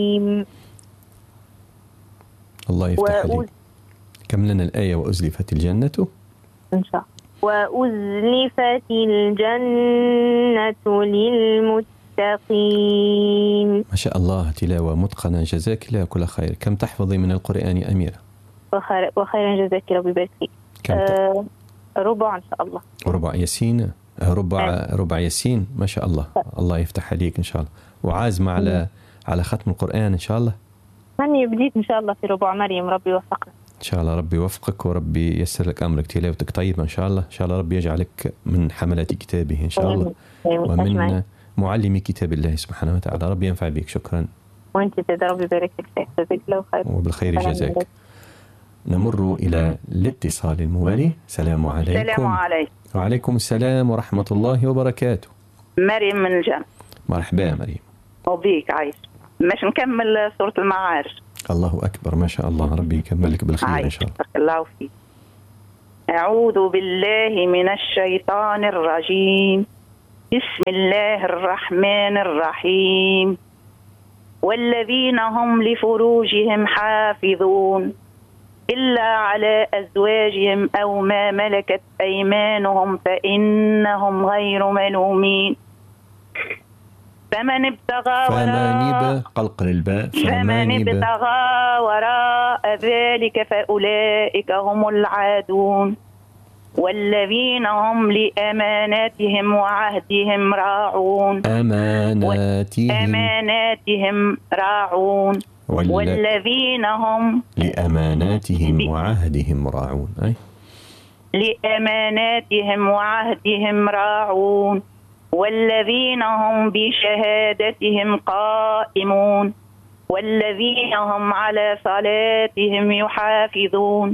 الله يفتح عليك. كم لنا الآية وأزلفت الجنة إن شاء الله. وأزلفت الجنة للمتقين. ما شاء الله، تلاوة متقنة، جزاك الله كل خير. كم تحفظي من القرآن يا أميرة؟ وخيرا جزاك الله ويبارك فيك. ربع إن شاء الله. ربع ياسين، ربع ياسين، ما شاء الله. الله يفتح عليك إن شاء الله. وعازمة على ختم القرآن إن شاء الله؟ أنا بديت إن شاء الله في ربع مريم، ربي يوفقنا إن شاء الله. ربي يوفقك وربي ييسر لك أمرك، تلاوتك طيبة إن شاء الله. إن شاء الله ربي يجعلك من حملة كتابه إن شاء الله، ومن معلمي كتاب الله سبحانه وتعالى. ربي ينفع بك. شكرا. وأنت تدري، ربي يبارك فيك، جزاك الله خير وبالخير جزاك. نمر إلى الاتصال الموالي. السلام عليكم. السلام عليكم. وعليكم السلام ورحمة الله وبركاته. مريم من الجنة. مرحبا مريم. وبيك عايش. مش نكمل سورة المعارج. الله أكبر، ما شاء الله. ربي يكملك بالخير إن شاء الله. بارك الله فيك. أعوذ بالله من الشيطان الرجيم. بسم الله الرحمن الرحيم. والذين هم لفروجهم حافظون إلا على أزواجهم أو ما ملكت أيمانهم فإنهم غير ملومين. فمن ابتغى وراء ذلك فأولئك هم العادون. والذين هم لأماناتهم وعهدهم راعون. أماناتهم راعون. والذين هم لأماناتهم وعهدهم راعون. لأماناتهم وعهدهم راعون. والذين هم بشهادتهم قائمون. والذين هم على صلاتهم يحافظون.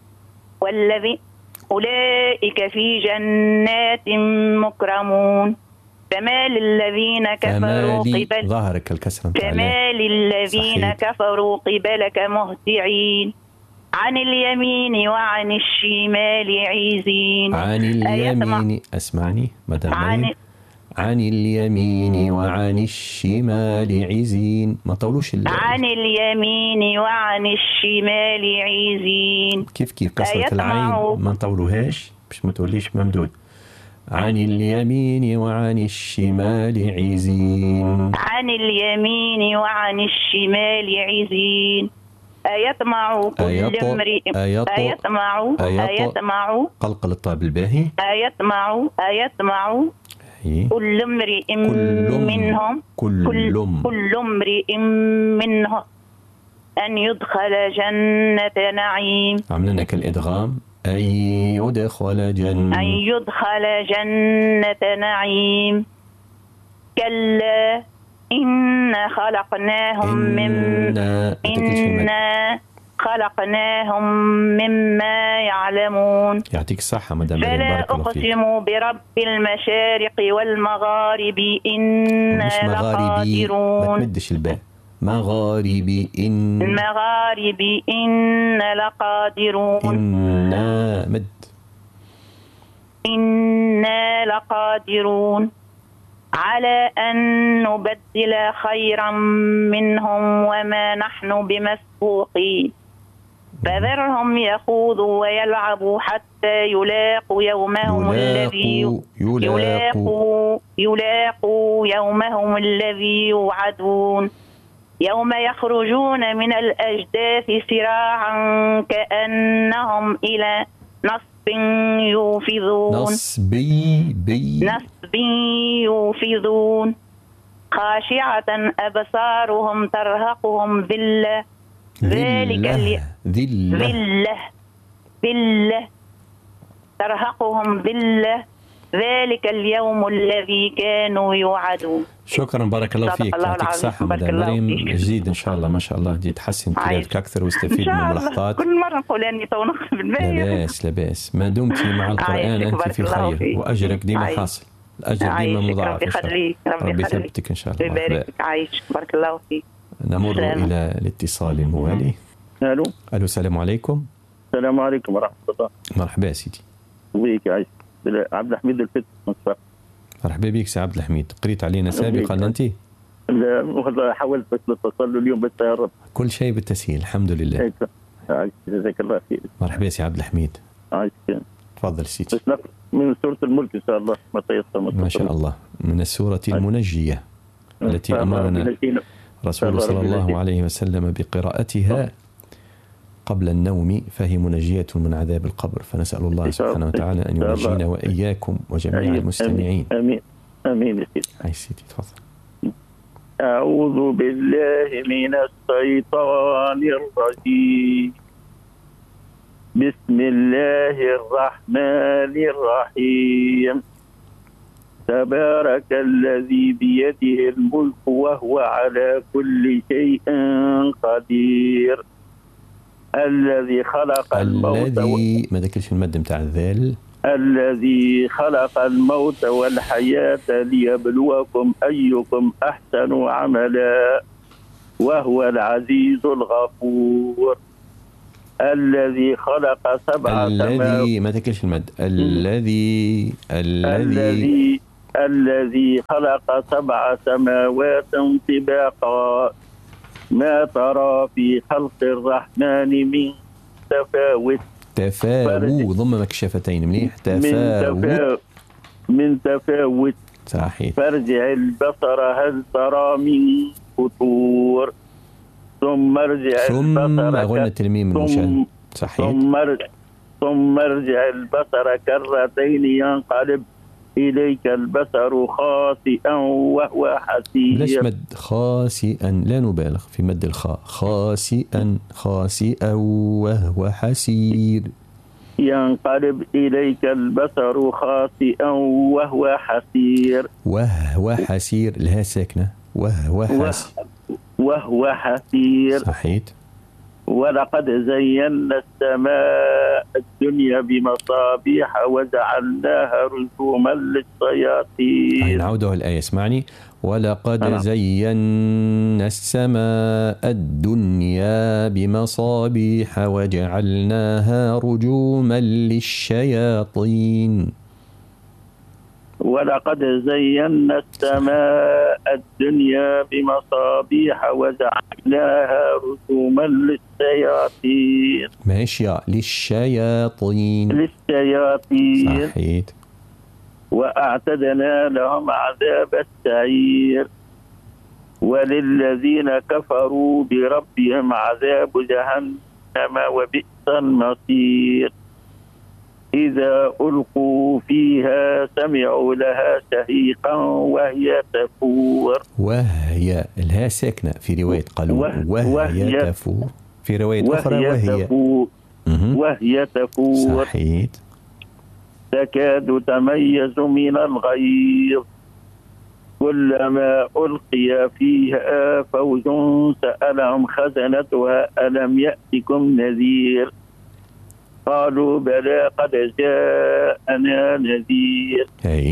أولئك في جنات مكرمون. فما للذين كفروا ظهرك الكسرة. فما للذين كفروا قبلك مهطعين عن اليمين وعن الشمال عزين. عن اليمين، اسمعني مدام مريم. عن اليمين وعن الشمال عزين. ما طولوش عن اليمين وعن الشمال عزين. كيف كسرة العين ما طولوهاش باش ما توليش ممدود. عن اليمين وعن الشمال عزين. عن اليمين وعن الشمال عزين. أيطمع كل امرئ أيطمع قلقل الطاء بالباهي. أيطمع كل امرئ منهم كل امرئ منهم أن يدخل جنة نعيم. عملنا كالإدغام. أن يدخل جنة نعيم. كلا إن خلقناهم مما يعلمون. يعطيك الصحة مدام مريم، فلا أقسم برب المشارق والمغارب إنا لقادرون. ما تمدش الباء. المغارب إنا لقادرون. إنا لقادرون على أن نبدل خيرا منهم وما نحن بمسبوقين. فذرهم يخوضوا ويلعبوا حتى يلاقوا يومهم الذي يوعدون. يوم يخرجون من الأجداث سراعا كأنهم إلى نصب يوفضون. خاشعة أبصارهم ترهقهم ذلة. ترهقهم ذلة. ذلك اليوم الذي كانوا يوعدون. شكرا، بارك الله فيك. يعطيك الصحة مدام مريم. جديد إن شاء الله، ما شاء الله تحسن تلاوتك أكثر واستفيد من الملاحظات. كل مرة نقول أني تونخ بالباهي. لا بأس ما دمتي مع القرآن أنت في خير، وأجرك ديما حاصل، الأجر ديما مضاعف. ربي يثبتك إن شاء الله. يبارك فيك. عايش بارك الله فيك. نمر إلى الاتصال الموالي. ألو. السلام عليكم. السلام عليكم ورحمة الله. مرحبا يا سيدي. وبيك عايش. عبد الحميد الفتح. مرحبا بك سي عبد الحميد. قريت علينا سابقا أنت؟ والله حاولت بس اتصل اليوم بس يا رب. كل شيء بالتسهيل الحمد لله. جزاك الله خير. مرحبا سي عبد الحميد. تفضل سيدي. من سورة الملك إن شاء الله ما تيسر. ما شاء الله، من السورة المنجية التي أمرنا رسول صلى الله عليه وسلم بقراءتها قبل النوم، فهي منجية من عذاب القبر، فنسأل الله سبحانه وتعالى أن ينجينا وإياكم وجميع المستمعين. آمين آمين يا سيدي. أي سيدي تفضل. أعوذ بالله من الشيطان الرجيم. بسم الله الرحمن الرحيم. تبارك الذي بيده الملك وهو على كل شيء قدير. الذي خلق الموت ما ذكرش المد متاع الذال. الذي خلق الموت والحياة ليبلوكم أيكم أحسن عملا وهو العزيز الغفور. الذي خلق سبع سماوات. ما ذكرش المد. الذي خلق سبع سماوات طباقا ما ترى في خلق الرحمن من تفاوت. ضم مكشفتين مليح. من تفاوت. صحيح. فارجع البصر هل ترى من فطور. ثم ارجع البصر غنى التلميم المشان. صحيح. ثم ارجع البصر كرتين ينقلب إليك البصر خاسئا وهو حسير. بلاش مد خاسئا، لا نبالغ في مد الخاء. خاسئا وهو حسير. ينقلب إليك البصر خاسئا وهو حسير. وهو حسير، الها ساكنة. وهو حسير. صحيح. ولقد زينا السماء الدنيا بمصابيح وجعلناها رجوما للشياطين. نعودها الآية، اسمعني. ولقد زينا السماء الدنيا بمصابيح وجعلناها رجوما للشياطين. ولقد زينا السماء الدنيا بمصابيح وجعلناها رجوما للشياطين. ماشي، للشياطين. صحيح. وأعتدنا لهم عذاب السعير. وللذين كفروا بربهم عذاب جهنم وبئس المصير. إذا ألقوا فيها سمعوا لها شهيقا وهي تفور. وهي الها ساكنة في رواية قالوا وهي تفور، في رواية أخرى وهي تفور. صحيح. تكاد تميز من الغيظ كلما ألقي فيها فوج سألهم خزنتها ألم يأتكم نذير. قالوا بلى قد جاءنا نذير.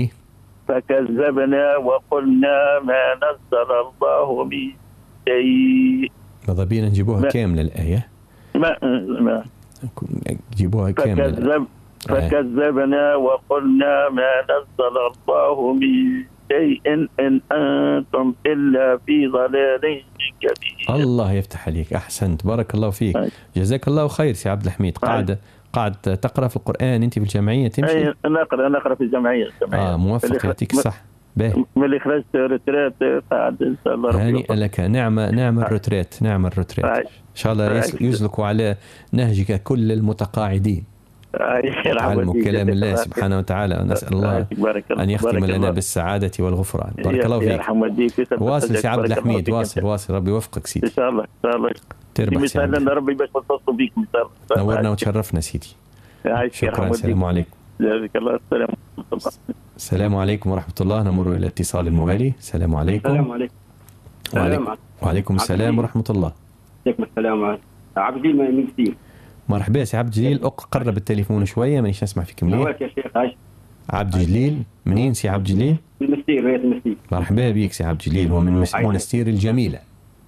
فكذبنا وقلنا ما نزل الله من شيء. ماذا بينا نجيبوها كاملة الآية؟ ما جيبوها كاملة. فكذبنا وقلنا ما نزل الله من شيء إن أنتم إلا في ضلال كبير. الله يفتح عليك، أحسنت، بارك الله فيك. جزاك الله خير سي عبد الحميد. قاعد تقرأ في القرآن أنت في الجامعية تمشي؟ نقرأ في الجامعية. موفق، يعطيك الصحة. من اللي خرجت روتريت قاعد إن شاء الله. هانئا لك. نعم الروتريت. إن شاء الله يسلكوا على نهجك كل المتقاعدين. تعلموا كلام الله سبحانه وتعالى. نسأل الله أن يختم لنا بالسعادة والغفران. بارك الله فيك. واصل سي عبد الحميد، واصل. ربي يوفقك سيدي. إن شاء الله تربح سيدي. ربي بس نتصل بيك. نورنا وتشرفنا سيدي. شكرا. السلام عليكم. جزاك الله. السلام عليكم ورحمة الله. نمر إلى اتصال الموالي. السلام عليكم. وعليكم السلام ورحمة الله. عليكم السلام. عبد الجليل من كثير. مرحبا سي عبد الجليل. قرب التليفون شوية، مانيش نسمع فيك مليح. يا شيخ عبد الجليل منين سي عبد الجليل؟ من المستير. مرحبا بك سي عبد الجليل، هو من منستير الجميلة.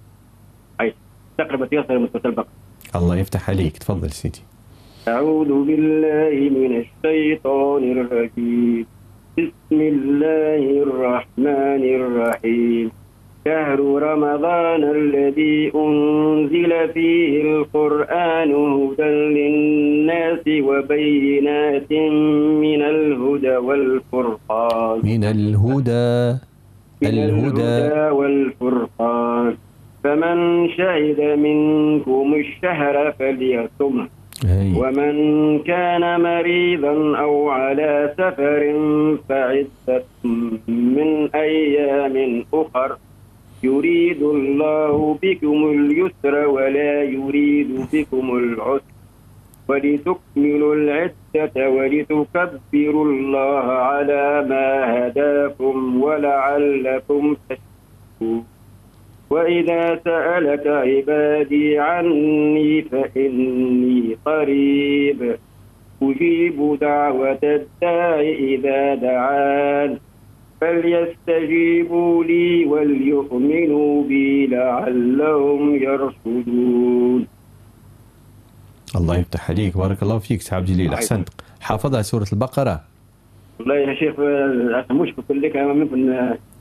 تقرب تيسر من البقرة. الله يفتح عليك، تفضل سيدي. أعوذ بالله من الشيطان الرجيم. بسم الله الرحمن الرحيم. شهر رمضان الذي أنزل فيه القرآن هدى للناس وبينات من الهدى والفرقان من الهدى والفرقان فمن شهد منكم الشهر فليصمه ومن كان مريضا أو على سفر فعدة من أيام أخر يريد الله بكم اليسر ولا يريد بكم العسر ولتكملوا العدة ولتكبروا الله على ما هداكم ولعلكم تشكرون وإذا سألك عبادي عني فإني قريب أجيب دعوة الداع إذا دعان فليستجيبوا لي وليؤمنوا بي لعلهم يرشدون. الله يفتح عليك، بارك الله فيك سي عبد الجليل، أحسنت. حافظها سورة البقرة؟ والله يا شيخ مش بكل كلمة